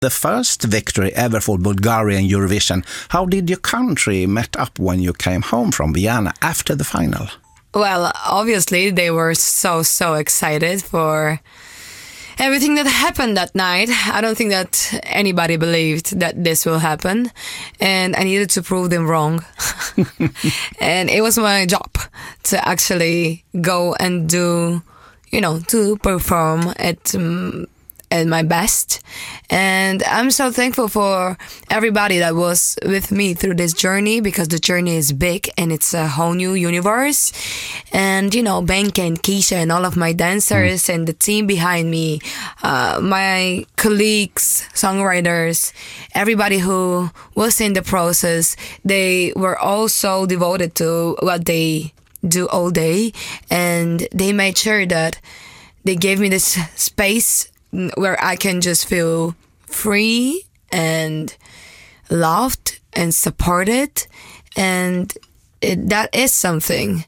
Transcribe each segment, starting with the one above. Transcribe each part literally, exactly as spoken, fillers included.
The first victory ever for Bulgaria in Eurovision. How did your country met up when you came home from Vienna after the final? Well, obviously they were so, so excited for everything that happened that night. I don't think that anybody believed that this will happen. And I needed to prove them wrong. And it was my job to actually go and do, you know, to perform at... Um, at my best. And I'm so thankful for everybody that was with me through this journey, because the journey is big and it's a whole new universe. And, you know, Benke and Keisha and all of my dancers mm. and the team behind me, uh, my colleagues, songwriters, everybody who was in the process, they were all so devoted to what they do all day. And they made sure that they gave me this space where I can just feel free and loved and supported. And it, that is something.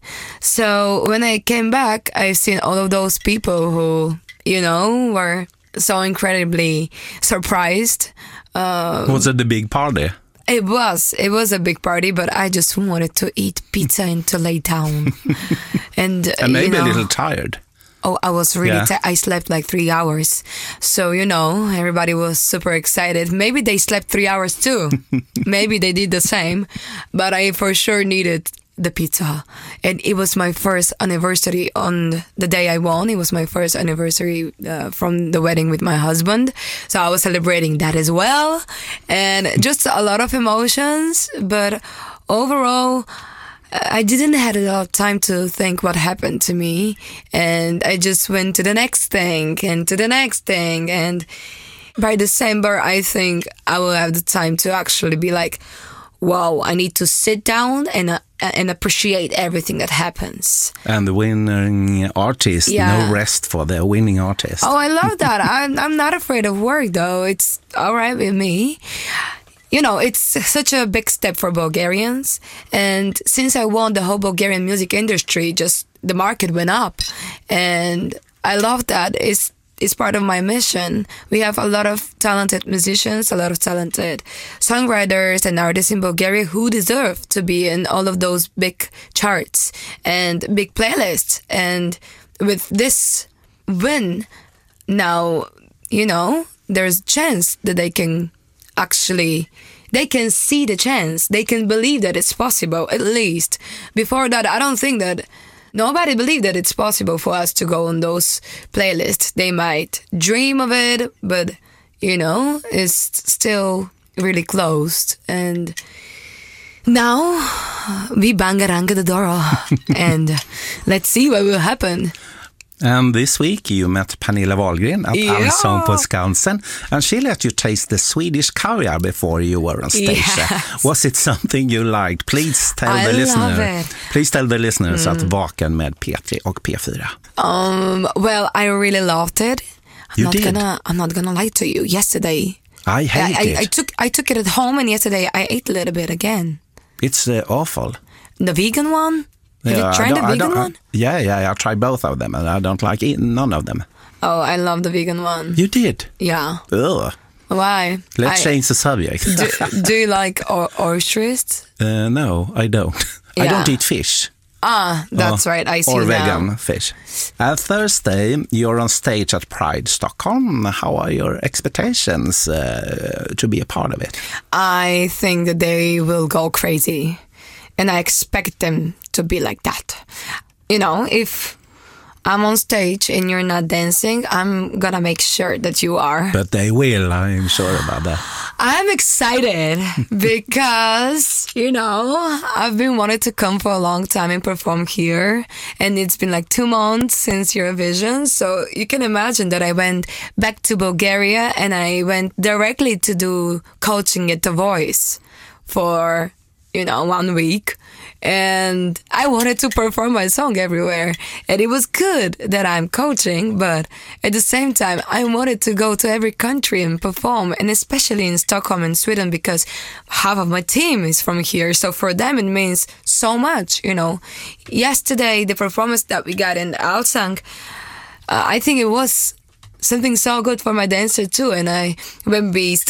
So when I came back, I've seen all of those people who, you know, were so incredibly surprised. Um, was it the big party? It was. It was a big party, but I just wanted to eat pizza and to lay down. and, and maybe you know, a little tired. Oh, I was really yeah. tired. I slept like three hours. So, you know, everybody was super excited. Maybe they slept three hours too. Maybe they did the same. But I for sure needed the pizza. And it was my first anniversary on the day I won. It was my first anniversary uh, from the wedding with my husband. So I was celebrating that as well. And just a lot of emotions. But overall, I didn't have a lot of time to think what happened to me. And I just went to the next thing and to the next thing. And by December, I think I will have the time to actually be like, wow, I need to sit down and uh, and appreciate everything that happens. And the winning artist, yeah. no rest for the winning artist. Oh, I love that. I'm, I'm not afraid of work, though. It's all right with me. You know, it's such a big step for Bulgarians. And since I won the whole Bulgarian music industry, just the market went up. And I love that. It's, it's part of my mission. We have a lot of talented musicians, a lot of talented songwriters and artists in Bulgaria who deserve to be in all of those big charts and big playlists. And with this win, now, you know, there's a chance that they can actually, they can see the chance. They can believe that it's possible, at least. Before that, I don't think that nobody believed that it's possible for us to go on those playlists. They might dream of it, but, you know, it's still really closed. And now, we bangaranga the door, and let's see what will happen. And this week you met Pernilla Wahlgren at yeah. Allsång på Skansen, and she let you taste the Swedish caviar before you were on stage. Yes. Was it something you liked? Please tell I the love listener. it. Please tell the listeners mm. att Vaken med P tre och P fyra. Um, well, I really loved it. I'm you not did. Gonna, I'm not gonna lie to you. Yesterday, I hate I, I, it. I took I took it at home, and yesterday I ate a little bit again. It's uh, awful. The vegan one. Have yeah, you tried the vegan I one? Yeah, yeah, I tried both of them, and I don't like it, none of them. Oh, I love the vegan one. You did? Yeah. Ugh. Why? Let's I, change the subject. do, do you like o- oysters? Uh, no, I don't. Yeah. I don't eat fish. Ah, that's uh, right. I see Or now. vegan fish. Uh, Thursday, you're on stage at Pride Stockholm. How are your expectations uh, to be a part of it? I think that they will go crazy. And I expect them to be like that. You know, if I'm on stage and you're not dancing, I'm gonna make sure that you are. But they will, I'm sure about that. I'm excited because, you know, I've been wanting to come for a long time and perform here. And it's been like two months since Eurovision. So you can imagine that I went back to Bulgaria and I went directly to do coaching at The Voice for, you know, one week. And I wanted to perform my song everywhere. And it was good that I'm coaching, but at the same time, I wanted to go to every country and perform, and especially in Stockholm and Sweden, because half of my team is from here. So for them, it means so much, you know. Yesterday, the performance that we got in Allsång, uh, I think it was something so good for my dancer too. And I, when we